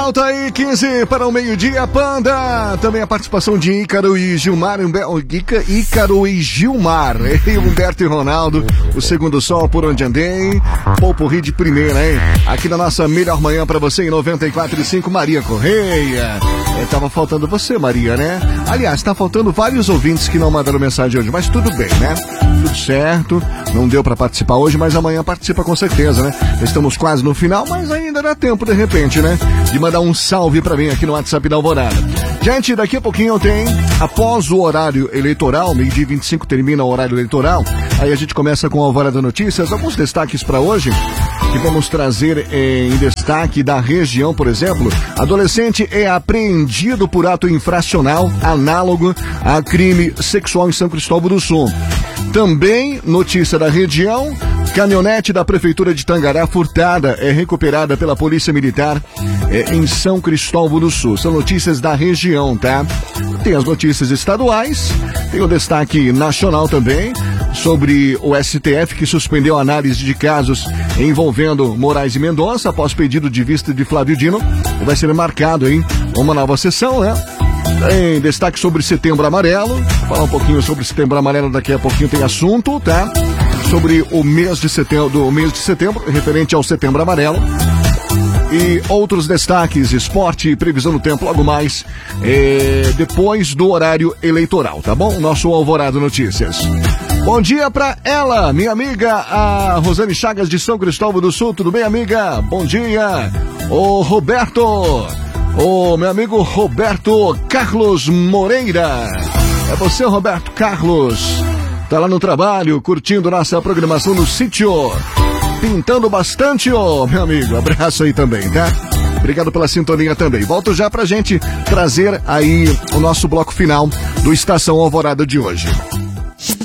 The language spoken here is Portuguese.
volta aí, 15 para o meio-dia, Panda. Também a participação de Ícaro e Gilmar. Ícaro e Gilmar. E Humberto e Ronaldo. O segundo sol por onde andei. Popurrí de primeira, hein? Aqui na nossa melhor manhã pra você em 94.5, Maria Correia. Tava faltando você, Maria, né? Aliás, tá faltando vários ouvintes que não mandaram mensagem hoje, mas tudo bem, né? Tudo certo. Não deu pra participar hoje, mas amanhã participa com certeza, né? Estamos quase no final, mas ainda dá tempo, de repente, né? De mandar um salve pra mim aqui no WhatsApp da Alvorada. Gente, daqui a pouquinho tem, após o horário eleitoral, meio-dia 25 termina o horário eleitoral, aí a gente começa com a Alvorada Notícias, alguns destaques pra hoje, que vamos trazer em destaque da região, por exemplo. Adolescente é apreendido por ato infracional análogo a crime sexual em São Cristóvão do Sul. Também, notícia da região, caminhonete da Prefeitura de Tangará furtada é recuperada pela Polícia Militar em São Cristóvão do Sul. São notícias da região, tá? Tem as notícias estaduais, tem o destaque nacional também, sobre o STF que suspendeu a análise de casos envolvendo Moraes e Mendonça após pedido de vista de Flávio Dino. Vai ser marcado, hein? Uma nova sessão, né? Tem destaque sobre Setembro Amarelo. Vou falar um pouquinho sobre Setembro Amarelo daqui a pouquinho, tem assunto, tá? Sobre o mês de setembro, referente ao Setembro Amarelo. E outros destaques, esporte e previsão do tempo logo mais, depois do horário eleitoral, tá bom? Nosso Alvorada Notícias. Bom dia pra ela, minha amiga, a Rosane Chagas de São Cristóvão do Sul. Tudo bem, amiga? Bom dia. Ô, Roberto. Ô, meu amigo Roberto Carlos Moreira. É você, Roberto Carlos. Tá lá no trabalho, curtindo nossa programação no sítio. Pintando bastante, ô, meu amigo. Abraço aí também, tá? Obrigado pela sintonia também. Volto já pra gente trazer aí o nosso bloco final do Estação Alvorada de hoje.